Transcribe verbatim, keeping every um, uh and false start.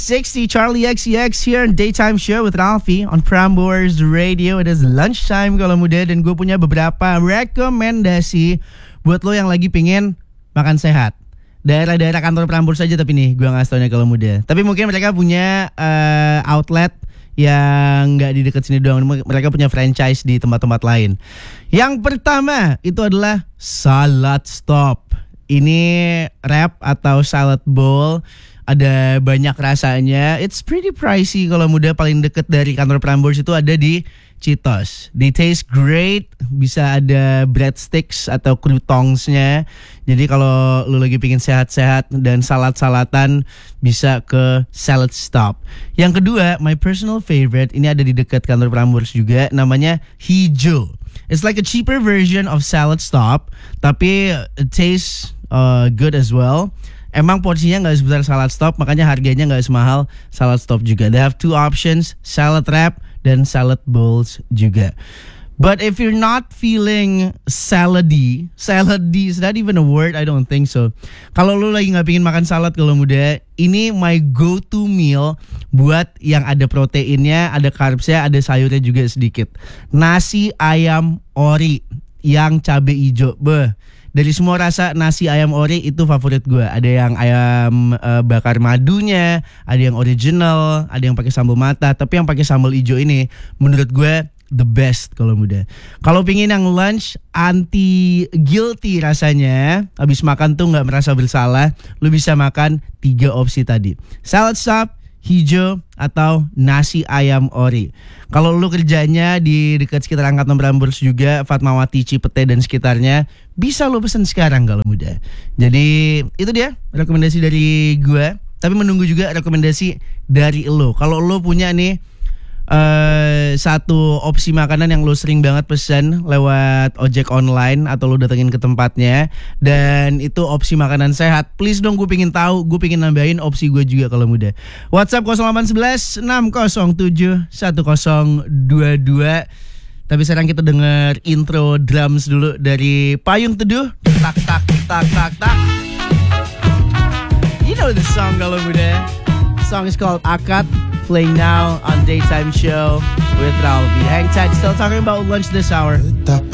sixty, Charlie X C X here in Daytime Show with Ralphie on Prambors Radio. It is lunchtime kalau muda, dan gue punya beberapa rekomendasi buat lo yang lagi pingin makan sehat. Daerah-daerah kantor Prambors saja, tapi nih gue ngasih taunya kalau muda. Tapi mungkin mereka punya uh, outlet yang nggak di dekat sini doang. Mereka punya franchise di tempat-tempat lain. Yang pertama itu adalah Salad Stop. Ini wrap atau salad bowl. Ada banyak rasanya. It's pretty pricey kalau muda. Paling deket dari kantor Prambors itu ada di Citos. They taste great. Bisa ada breadsticks atau croutongsnya. Jadi kalau lu lagi pingin sehat-sehat dan salad-salatan, bisa ke Salad Stop. Yang kedua, my personal favorite, ini ada di dekat kantor Prambors juga, namanya Hijau. It's like a cheaper version of Salad Stop, tapi it tastes uh, good as well. Emang porsinya nggak sebesar Salad Stop, makanya harganya nggak semahal Salad Stop juga. They have two options, salad wrap dan salad bowls juga. But if you're not feeling salady, salady is that even a word? I don't think so. Kalau lu lagi nggak pingin makan salad kalau muda, ini my go-to meal buat yang ada proteinnya, ada carbsnya, ada sayurnya juga sedikit. Nasi ayam ori yang cabai hijau, beh. Dari semua rasa nasi ayam ori itu favorit gue. Ada yang ayam uh, bakar madunya, ada yang original, ada yang pakai sambal mata. Tapi yang pakai sambal hijau ini menurut gue the best kalau muda. Kalau pingin yang lunch anti guilty rasanya, habis makan tuh nggak merasa bersalah, lu bisa makan tiga opsi tadi. Salad Stop, hijau, atau nasi ayam ori. Kalau lu kerjanya di dekat sekitar Angkatan Prambors juga, Fatmawati, Cipete dan sekitarnya, bisa lu pesen sekarang kalau muda. Jadi itu dia rekomendasi dari gue. Tapi menunggu juga rekomendasi dari lo. Kalau lo punya nih uh, satu opsi makanan yang lo sering banget pesan lewat ojek online atau lo datengin ke tempatnya, dan itu opsi makanan sehat, please dong, gue pengen tahu. Gue pengen nambahin opsi gue juga kalau muda. WhatsApp nol delapan satu satu enam nol tujuh satu nol dua dua. Tapi sekarang kita denger intro drums dulu dari Payung Teduh. Tak tak tak tak tak. You know the song kalau muda. The song is called Akad, playing now on Daytime Show with Ralphie. Hang tight, still talking about lunch this hour.